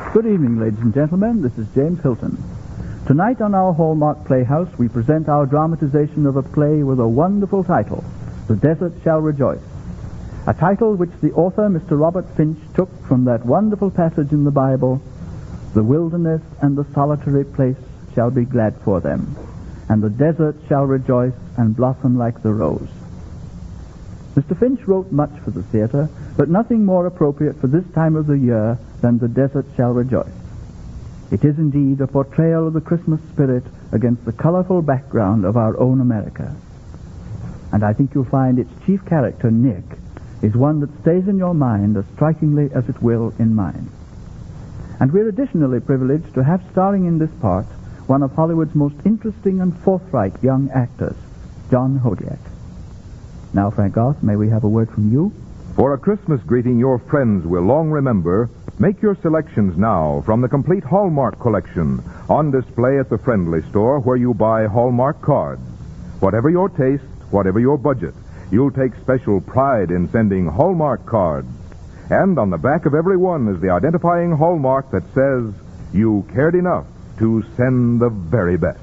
Good evening, ladies and gentlemen. This is James Hilton. Tonight on our Hallmark Playhouse, we present our dramatization of a play with a wonderful title, The Desert Shall Rejoice. A title which the author, Mr. Robert Finch, took from that wonderful passage in the Bible, "The wilderness and the solitary place shall be glad for them, and the desert shall rejoice and blossom like the rose." Mr. Finch wrote much for the theater, but nothing more appropriate for this time of the year than "The Desert Shall Rejoice." It is indeed a portrayal of the Christmas spirit against the colorful background of our own America. And I think you'll find its chief character, Nick, is one that stays in your mind as strikingly as it will in mine. And we're additionally privileged to have starring in this part one of Hollywood's most interesting and forthright young actors, John Hodiak. Now, Frank Goss, may we have a word from you? For a Christmas greeting your friends will long remember, make your selections now from the complete Hallmark collection on display at the Friendly Store where you buy Hallmark cards. Whatever your taste, whatever your budget, you'll take special pride in sending Hallmark cards. And on the back of every one is the identifying hallmark that says you cared enough to send the very best.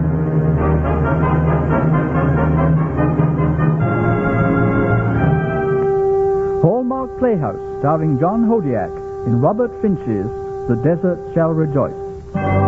Hallmark Playhouse, starring John Hodiak in Robert Finch's The Desert Shall Rejoice.